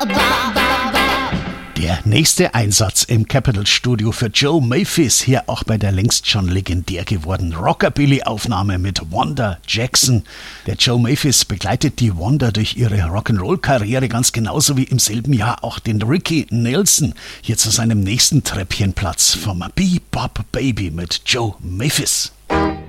Der nächste Einsatz im Capitol Studio für Joe Maphis, hier auch bei der längst schon legendär gewordenen Rockabilly-Aufnahme mit Wanda Jackson. Der Joe Maphis begleitet die Wanda durch ihre Rock'n'Roll-Karriere ganz genauso wie im selben Jahr auch den Ricky Nelson, hier zu seinem nächsten Treppchenplatz vom Bebop Baby mit Joe Maphis.